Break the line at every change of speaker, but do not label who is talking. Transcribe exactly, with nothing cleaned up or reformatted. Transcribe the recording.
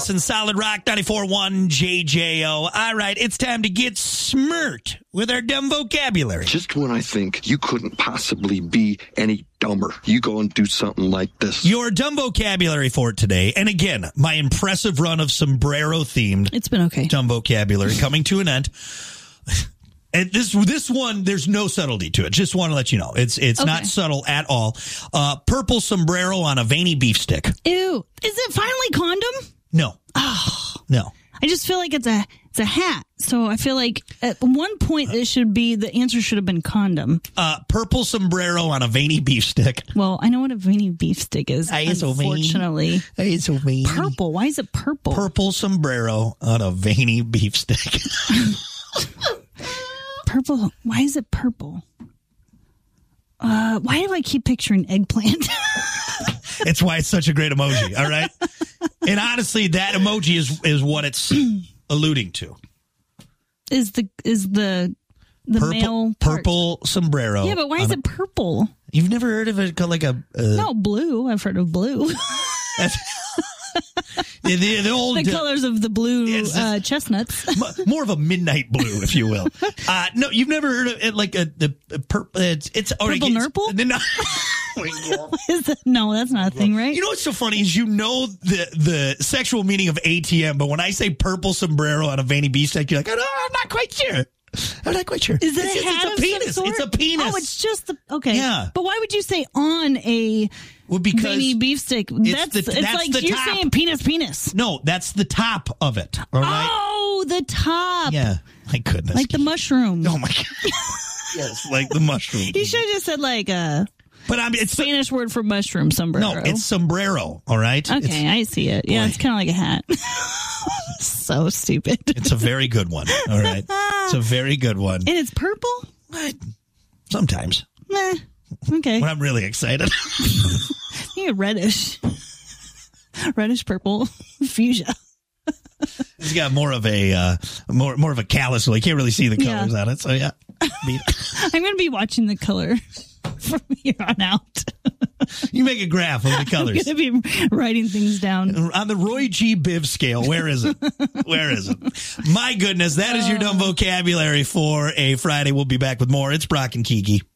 And Solid Rock ninety-four point one J J O. All right, it's time to get smirt with our dumb vocabulary.
Just when I think you couldn't possibly be any dumber, you go and do something like this.
Your dumb vocabulary for today, and again, my impressive run of sombrero-themed
It's been okay.
dumb vocabulary coming to an end. And this this one, there's no subtlety to it. Just want to let you know. It's it's
Okay.
not subtle at all. Uh, purple sombrero on a veiny beef stick.
Ew. Is it finally condom?
No.
Oh.
No.
I just feel like it's a it's a hat. So I feel like at one point this should be the answer should have been condom.
Uh, purple sombrero on a veiny beef stick.
Well, I know what a veiny beef stick is.
Aye, it's so veiny.
Unfortunately,
It's so veiny.
purple. Why is it purple?
Purple sombrero on a veiny beef stick.
Purple. Why is it purple? Uh, why do I keep picturing eggplant?
It's why it's such a great emoji. All right. And honestly, that emoji is is what it's alluding to.
is the is the the
Purple,
male part.
purple sombrero.
Yeah, but why is
on
it purple?
a- You've never heard of it called like a uh,
No, blue. I've heard of blue.
the, the, the old
the
uh,
colors of the blue
It's just-
uh, chestnuts.
m- more of a midnight blue, if you will. Uh, no, you've never heard of it like a the a purple. It's it's or
Purple
it's-
nurple?
No.
Is that, no, that's not a thing, right?
You know what's so funny is you know the the sexual meaning of A T M, but when I say purple sombrero on a veiny beef stick, you're like, oh, no, I'm not quite sure. I'm not quite sure.
Is it
it's,
a
it's,
hat
it's a
of
penis.
some sort?
It's a penis.
Oh, it's just the okay.
Yeah.
But why would you say on a
well, because
veiny beef stick? That's
the-
it's
that's
like
the
you're
top.
saying penis, penis.
no, that's the top of it. All right.
Oh, the top.
Yeah. My goodness.
Like the mushroom.
Oh my god. Yes, like the mushroom.
You should have just said like a
But I mean, it's
Spanish word for mushroom, sombrero.
no, it's sombrero. All right.
okay.
It's,
I see it. Yeah,
Boy.
it's kind of like a hat. So stupid.
it's a very good one. All right. It's a very good one.
And it's purple.
I- Sometimes
Meh. Okay.
when I'm really excited.
I think a reddish, reddish purple fuchsia.
It's got more of a uh, more more of a callus, so you can't really see the
Yeah.
colors on it. So yeah,
I'm going to be watching the color from here on out.
you make a graph of the
I'm
colors
going to be writing things down.
on the Roy G. Biv scale. Where is it? Where is it? My goodness, that is your dumb vocabulary for a Friday. We'll be back with more. It's Brock and Kiki.